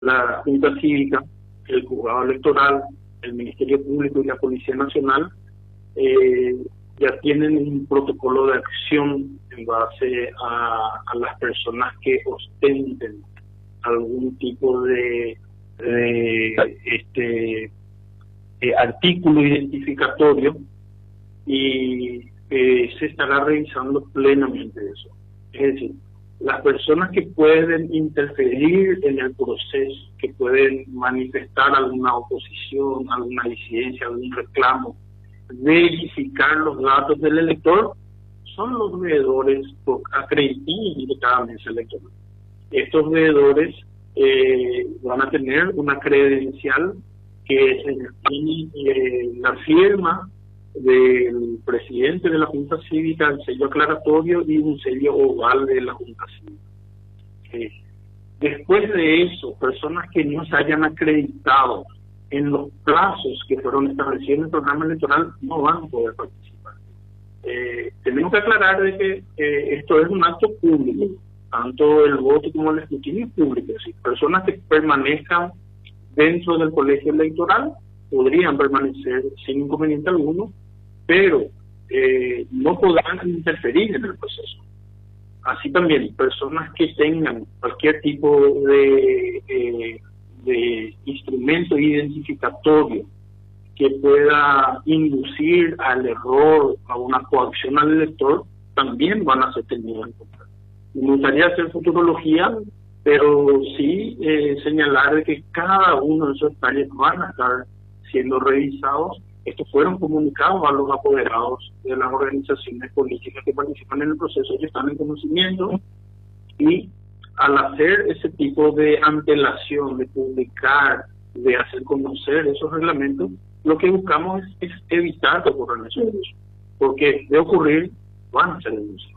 La Junta Cívica, el Juzgado Electoral, el Ministerio Público y la Policía Nacional ya tienen un protocolo de acción en base a las personas que ostenten algún tipo de artículo identificatorio, y se estará revisando plenamente eso. Es decir, las personas que pueden interferir en el proceso, que pueden manifestar alguna oposición, alguna disidencia, algún reclamo, verificar los datos del elector, son los veedores acreditados de cada mesa electoral. Estos veedores van a tener una credencial que tiene la firma del presidente de la Junta Cívica, el sello aclaratorio y un sello oval de la Junta Cívica. Después de eso, personas que no se hayan acreditado en los plazos que fueron establecidos en el programa electoral no van a poder participar. Tenemos que aclarar de que esto es un acto público, tanto el voto como el escrutinio es público. Es decir, personas que permanezcan dentro del colegio electoral podrían permanecer sin inconveniente alguno, pero no podrán interferir en el proceso. Así también, personas que tengan cualquier tipo de instrumento identificatorio que pueda inducir al error, a una coacción al elector, también van a ser tenidos en cuenta. Me gustaría hacer futurología, pero sí señalar de que cada uno de esos detalles van a estar siendo revisados. Estos fueron comunicados a los apoderados de las organizaciones políticas que participan en el proceso, que están en conocimiento, y al hacer ese tipo de antelación, de publicar, de hacer conocer esos reglamentos, lo que buscamos es evitar que ocurran esos hechos, porque de ocurrir van a ser denunciados.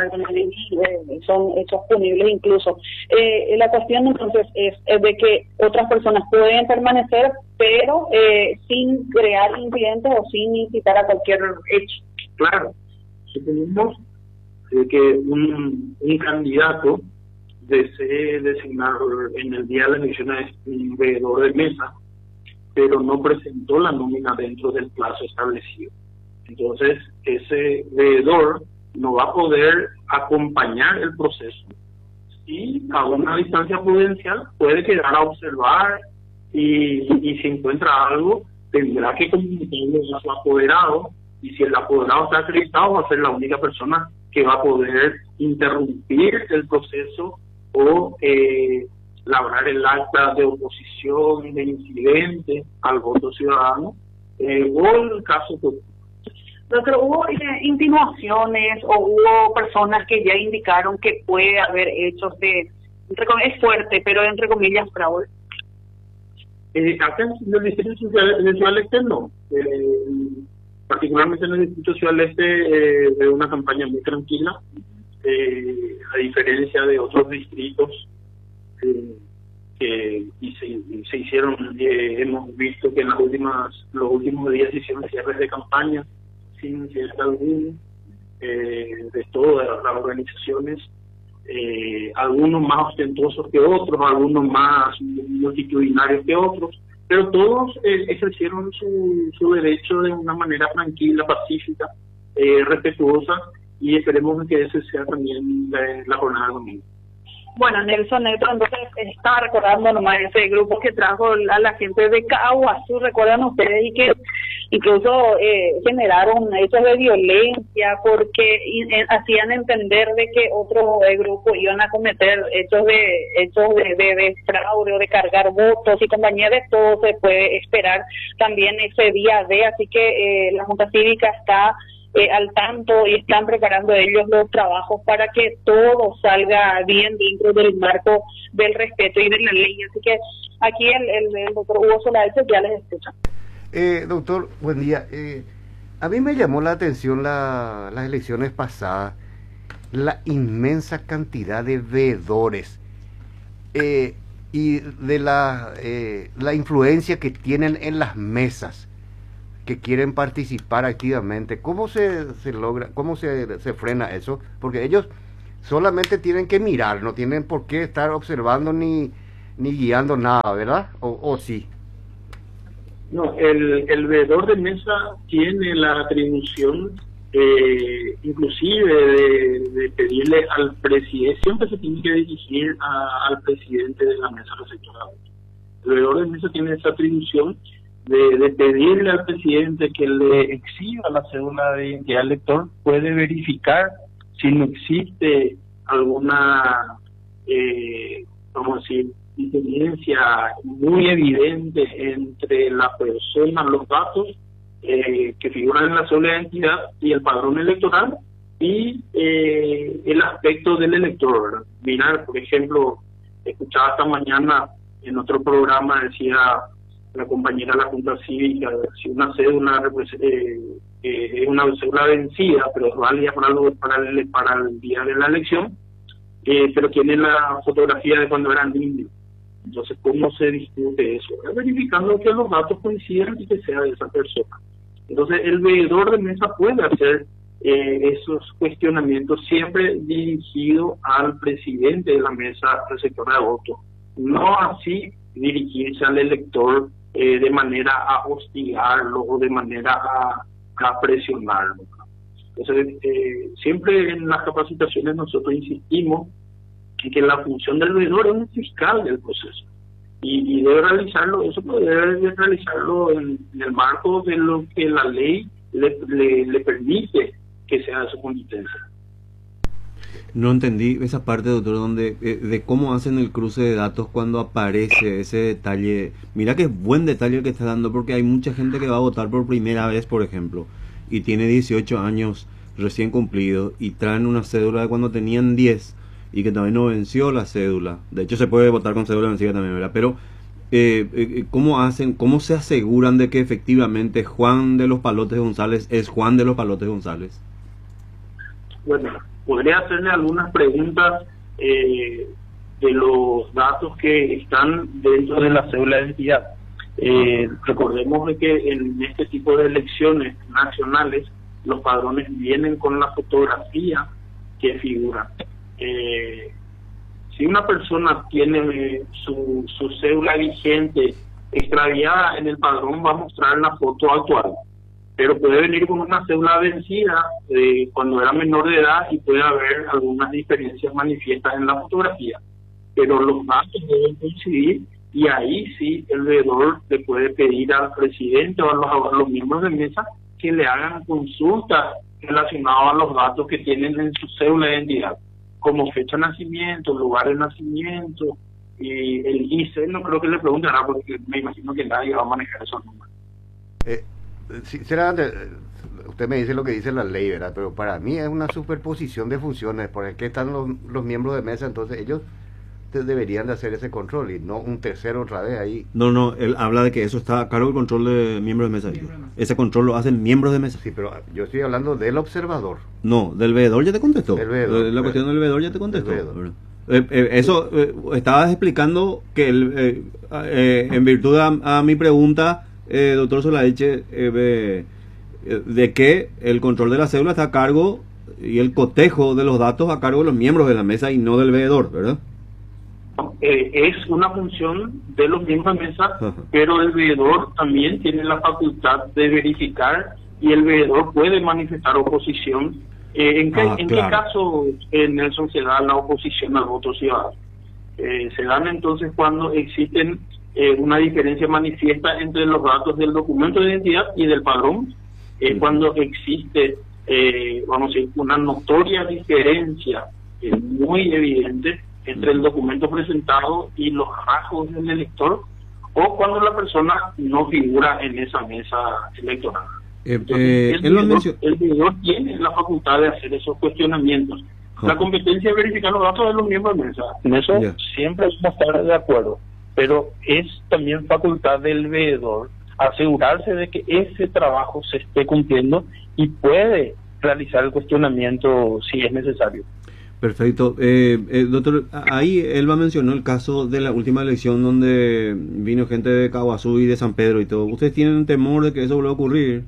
Son hechos punibles incluso. La cuestión entonces es de que otras personas pueden permanecer, pero sin crear incidentes o sin incitar a cualquier hecho. Claro, suponemos que un candidato desee designar en el día de la elección a un veedor de mesa, pero no presentó la nómina dentro del plazo establecido. Entonces, ese veedor no va a poder acompañar el proceso, y a una distancia prudencial puede quedar a observar, y si encuentra algo tendrá que comunicarlo a su apoderado, y si el apoderado está acreditado va a ser la única persona que va a poder interrumpir el proceso o labrar el acta de oposición, de incidente al voto ciudadano, o el caso que... Doctor, ¿hubo insinuaciones o hubo personas que ya indicaron que puede haber hechos de, es fuerte, pero entre comillas, fraude? Acá en el Distrito de Ciudad Este no. Particularmente en el Distrito de Ciudad Este de una campaña muy tranquila, a diferencia de otros distritos que se hicieron, hemos visto que en los últimos días se hicieron cierres de campaña sin cierta alguno, de todas las organizaciones, algunos más ostentosos que otros, algunos más multitudinarios que otros, pero todos ejercieron su derecho de una manera tranquila, pacífica, respetuosa, y esperemos que ese sea también la jornada de domingo. Bueno, Nelson Neto, entonces estaba recordando nomás ese grupo que trajo a la gente de Caguazú, recuerdan ustedes, y que incluso generaron hechos de violencia porque hacían entender de que otros grupos iban a cometer hechos de fraude o de cargar votos y compañía. De todo se puede esperar también ese día de, así que la Junta Cívica está al tanto y están preparando ellos los trabajos para que todo salga bien dentro del marco del respeto y de la ley. Así que aquí el doctor Hugo Solares ya les escucha. Doctor, buen día. A mí me llamó la atención las elecciones pasadas, la inmensa cantidad de veedores y de la influencia que tienen en las mesas, que quieren participar activamente. ¿Cómo se logra, cómo se frena eso? Porque ellos solamente tienen que mirar, no tienen por qué estar observando ni ni guiando nada, ¿verdad? ¿O sí? No, el veedor de mesa tiene la atribución, inclusive de pedirle al presidente, siempre se tiene que dirigir al presidente de la mesa receptora. El veedor de mesa tiene esa atribución de pedirle al presidente que le exhiba la cédula de identidad del lector. Puede verificar si no existe alguna, vamos a decir, diferencia muy evidente entre la persona, los datos que figuran en la cédula de identidad y el padrón electoral y el aspecto del elector, ¿verdad? Mirar, por ejemplo, escuchaba esta mañana en otro programa, decía la compañera de la Junta Cívica, si una cédula es una cédula vencida, pero es válida para el día de la elección, pero tiene la fotografía de cuando eran niños. Entonces, ¿cómo se discute eso? Verificando que los datos coinciden y que sea de esa persona. Entonces, el veedor de mesa puede hacer esos cuestionamientos siempre dirigido al presidente de la mesa receptora de votos. No así dirigirse al elector de manera a hostigarlo o de manera a presionarlo. Entonces, siempre en las capacitaciones nosotros insistimos en que la función del veedor es un fiscal del proceso y debe realizarlo, eso debe realizarlo en el marco de lo que la ley le permite que sea de su competencia. No entendí esa parte, doctor, donde de cómo hacen el cruce de datos cuando aparece ese detalle. Mira qué buen detalle el que está dando, porque hay mucha gente que va a votar por primera vez, por ejemplo, y tiene 18 años recién cumplidos y traen una cédula de cuando tenían 10 y que también no venció la cédula. De hecho, se puede votar con cédula vencida también, ¿verdad? Pero, ¿cómo se aseguran de que efectivamente Juan de los Palotes González es Juan de los Palotes González? Bueno, podría hacerle algunas preguntas de los datos que están dentro de la cédula de identidad. Recordemos de que en este tipo de elecciones nacionales los padrones vienen con la fotografía que figura. Si una persona tiene su cédula vigente extraviada en el padrón, va a mostrar la foto actual, pero puede venir con una cédula vencida cuando era menor de edad y puede haber algunas diferencias manifiestas en la fotografía, pero los datos deben coincidir y ahí sí el veedor le puede pedir al presidente o a los miembros de mesa que le hagan consultas relacionadas a los datos que tienen en su cédula de identidad, como fecha de nacimiento, lugar de nacimiento, y el ICE. No creo que le preguntará porque me imagino que nadie va a manejar esos números. Sinceramente, usted me dice lo que dice la ley, ¿verdad? Pero para mí es una superposición de funciones, porque aquí están los miembros de mesa, entonces ellos deberían de hacer ese control y no un tercero otra vez ahí. No, él habla de que eso está a cargo del control de miembros de mesa. Ese control lo hacen miembros de mesa. Sí, pero yo estoy hablando del observador. No, del veedor ya te contestó. Veedor, la cuestión del veedor ya te contestó. Eso estabas explicando que en virtud a mi pregunta, doctor Solaeche, de que el control de la cédula está a cargo y el cotejo de los datos a cargo de los miembros de la mesa y no del veedor, ¿verdad? Es una función de los miembros de mesa, pero el veedor también tiene la facultad de verificar y el veedor puede manifestar oposición. ¿En qué caso, Nelson, se da la oposición al voto ciudadano? Se dan entonces cuando existen una diferencia manifiesta entre los datos del documento de identidad y del padrón, cuando existe, vamos a decir, una notoria diferencia muy evidente entre el documento presentado y los rasgos del elector, o cuando la persona no figura en esa mesa electoral. Entonces, el veedor tiene la facultad de hacer esos cuestionamientos. La competencia de verificar los datos de los miembros de mesa, en eso siempre vamos a estar de acuerdo, pero es también facultad del veedor asegurarse de que ese trabajo se esté cumpliendo y puede realizar el cuestionamiento si es necesario. Perfecto. Doctor, ahí Elba mencionó el caso de la última elección donde vino gente de Caguazú y de San Pedro y todo. ¿Ustedes tienen temor de que eso vuelva a ocurrir?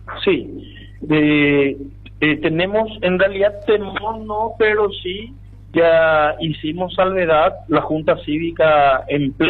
Sí. Tenemos en realidad temor, no, pero sí ya hicimos salvedad, la Junta Cívica en